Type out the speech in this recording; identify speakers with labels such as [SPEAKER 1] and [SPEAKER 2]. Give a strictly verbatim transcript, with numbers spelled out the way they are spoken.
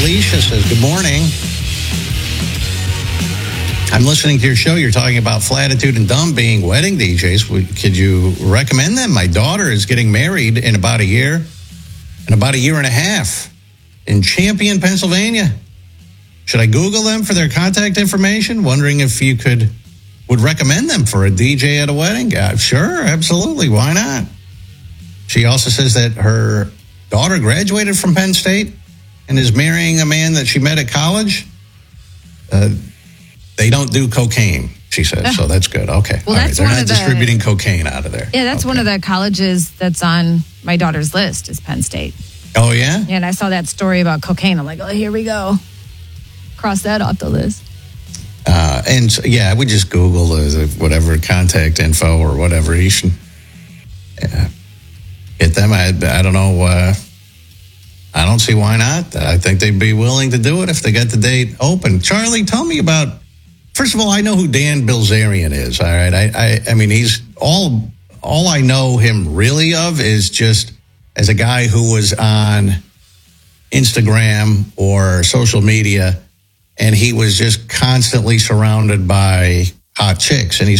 [SPEAKER 1] Alicia says, good morning. I'm listening to your show. You're talking about Flatitude and Dumb being wedding D Js. Could you recommend them? My daughter is getting married in about a year, in about a year and a half, in Champion, Pennsylvania. Should I Google them for their contact information? Wondering if you could would recommend them for a D J at a wedding. Yeah, sure, absolutely. Why not? She also says that her daughter graduated from Penn State and is marrying a man that she met at college. Uh, they don't do cocaine, she says, oh. So that's good. Okay.
[SPEAKER 2] Well,
[SPEAKER 1] All
[SPEAKER 2] that's
[SPEAKER 1] right. They're
[SPEAKER 2] one
[SPEAKER 1] not
[SPEAKER 2] of the,
[SPEAKER 1] distributing cocaine out of there.
[SPEAKER 2] Yeah, that's
[SPEAKER 1] okay.
[SPEAKER 2] one of the colleges that's on my daughter's list is Penn State.
[SPEAKER 1] Oh, yeah?
[SPEAKER 2] Yeah, and I saw that story about cocaine. I'm like, oh, here we go. Cross that off the list.
[SPEAKER 1] Uh, and, so, yeah, we just Google the, whatever contact info or whatever. You should yeah, get them. I, I don't know. Uh, I don't see why not. I think they'd be willing to do it if they got the date open. Charlie, tell me about... First of all, I know who Dan Bilzerian is, all right? I, I, I mean, he's all, all I know him really of is just as a guy who was on Instagram or social media, and he was just constantly surrounded by hot chicks, and he's